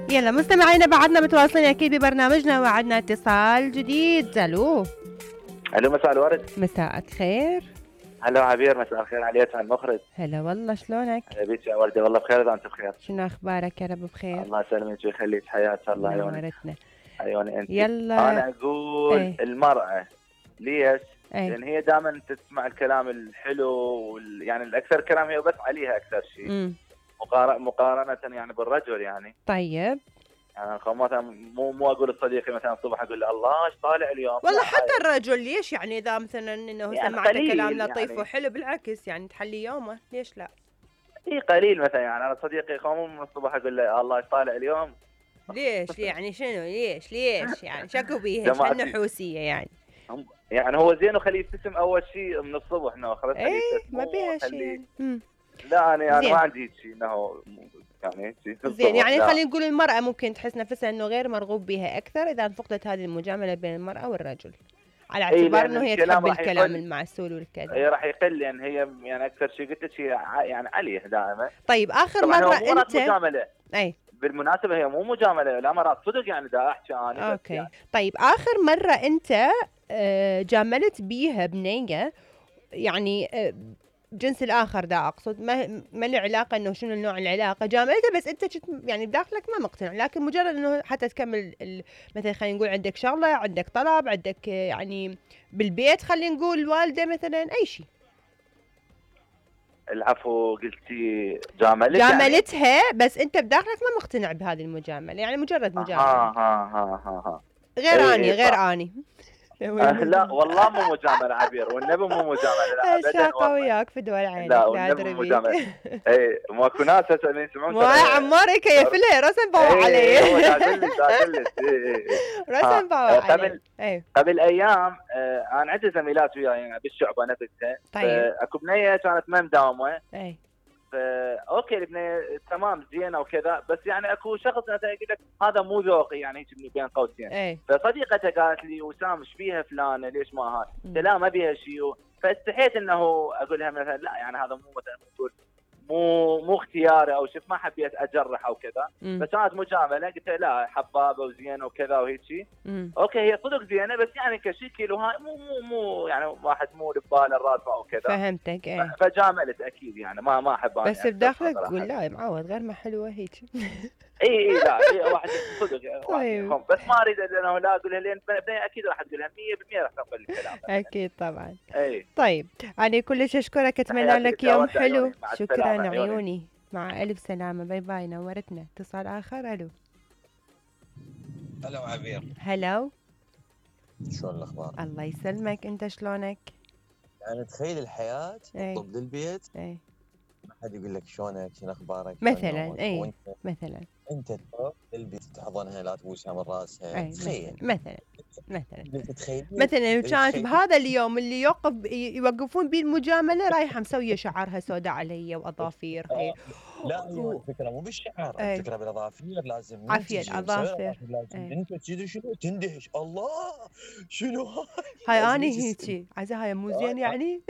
يلا مستمعينا بعدنا متواصلين اكيد ببرنامجنا وعدنا اتصال جديد. الو مساء الورد. مساء الخير. هلا عبير، مساء الخير عليك على المخرج. هلا والله، شلونك؟ هلا بيك يا وردة، والله بخير اذا انت بخير. شنو اخبارك؟ يا رب بخير. الله يسلمك ويخليك، حياك الله. نورتنا. عيوني انت. يلا انا اقول المرأة ليش؟ لان هي دائما تسمع الكلام الحلو يعني الاكثر كلام هي بس عليها اكثر شيء مقارنة يعني بالرجل يعني. طيب يعني مثلا مو اقول لصديقي مثلا الصبح اقول له الله ايش طالع اليوم، والله حتى الرجل ليش يعني اذا مثلا انه يعني سمعت كلام لطيف يعني وحلو بالعكس يعني تحلي يومه، ليش لا؟ اي قليل مثلا يعني انا صديقي قوم من الصبح اقول له الله ايش طالع اليوم. ليش يعني شنو ليش يعني شكو بيها شنو نحوسيه يعني هو زين وخليه يبتسم اول شيء من الصبح انه خلاص خليه ما بيها شيء يعني. لا انا ما عندي شيء انه يعني زين يعني خلينا نقول المرأة ممكن تحس نفسها انه غير مرغوب بها اكثر اذا فقدت هذه المجاملة بين المرأة والرجل، على اعتبار انه هي تحب الكلام المعسول والكذا. هي راح يقل لان هي يعني اكثر شيء قلت لك هي يعني عليه دائما. طيب اخر مرة انت مجاملة. بالمناسبة هي مو مجاملة، لا مرات صدق يعني دا احكي انا. اوكي يعني. طيب اخر مرة انت جاملت بيها بنية يعني جنس الاخر دا اقصد، ما له علاقه انه شنو النوع العلاقه، جاملته بس انت يعني بداخلك ما مقتنع، لكن مجرد انه حتى تكمل مثلا خلينا نقول عندك شغله، عندك طلب، عندك يعني بالبيت خلينا نقول الوالده مثلا اي شيء. العفو، قلتي جاملتها يعني؟ بس انت بداخلك ما مقتنع بهذه المجامله، يعني مجرد مجامله. غير اني لا والله مو مجامله عبير، والنبي مو مجامله، لا ابدا. شاقه وياك في دول عينك، لا والنبي مو مجامله. اي ماكو ناس هسه يسمعون مو عمار يكيفلها رسم باو علي. رسم باو علي. قبل ايام انا عندي زميلات وياي يعني بالشعبه نفسها. طيب اكو بنيه كانت ما مداومه. اوكي البنيه تمام زينه وكذا، بس يعني اكو شخص مثلا يقول لك هذا مو ذوقي يعني هيك بين قوسين. فصديقتها قالت لي وسام ايش بيها فلانه ليش ما هاي؟ قلت لا ما بيها شيء، فاستحيت انه اقول لها مثلا لا يعني هذا مو مثلا تقول مو اختياري او شيء، ما حبيت اجرح او كذا. بس كانت مجامله، قلت لا حبابه وزينه وكذا وهيك شيء. اوكي هي صدق زينه، بس يعني كشكل وهاي مو يعني واحد مو بباله الراتبه او كذا. فهمتك. فجاملت اكيد يعني ما احب بس يعني بداخلك تقول لا معود غير ما حلوه هيك. اي لا هي واحد صدق. طيب. بس ما اريد انه لا اقولها لين اكيد راح تقولها 100% راح تقبل الكلام. اكيد طبعا. طيب انا كلش اشكرك، اتمنى لك يوم حلو. شكرا عيوني، مع الف سلامه، باي باي، نورتنا. اتصال اخر. الو هلا عبير. هلا، شلون الاخبار؟ الله يسلمك، انت شلونك؟ يعني تخيل الحياه تطب للبيت ما حد يقول لك شلونك شنو اخبارك مثلا. مثلا انت تروح للبيت تحضنها لا تبوسها من راسها. تخيل مثلا كانت بهذا اليوم اللي يوقفون بيه المجامله رايحه مسويه شعرها سوداء علي واظافير. لا الفكره مو بالشعر، الفكره بالاظافير. لازم عافيه الاظافر. انت تجي شنو تندهش الله شنو هاي اني هيجي عايزه هاي مو زين يعني.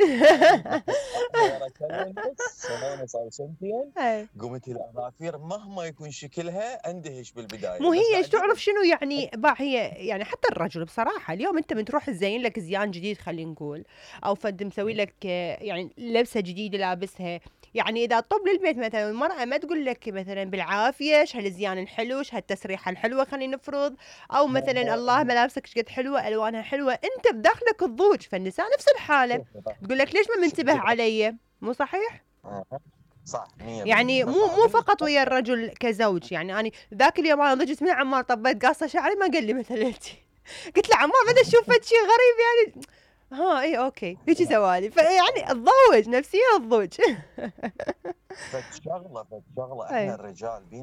صار سنتين قمت الاظافير مهما يكون شكلها اندهش بالبدايه. مو هي ايش تعرف شنو يعني هي يعني حتى الرجل بصراحه اليوم انت بتروح تزين لك زيان جديد خلينا نقول، او فد مسوي لك يعني لبسه جديده لابسها، يعني اذا طب للبيت مثلا المراه ما تقول لك مثلا بالعافيه ايش هالزيان الحلو ايش هالتسريحه الحلوه خلينا نفرض، او مثلا الله ملابسك ايش قد حلوه الوانها حلوه، انت بداخلك الضوج. فالنساء نفس الحاله تقول لك ليش ما منتبه علي، مو صحيح؟ صح. يعني مو فقط ويا الرجل كزوج. يعني انا ذاك اليوم انا ضجت من عمار طبيت قاصه شعري ما قال لي مثلا قلت له عمار بدي اشوف شيء غريب يعني. اي اوكي هيك سوالي. فيعني الضوج نفسيا الضوج. فد شغله احنا الرجال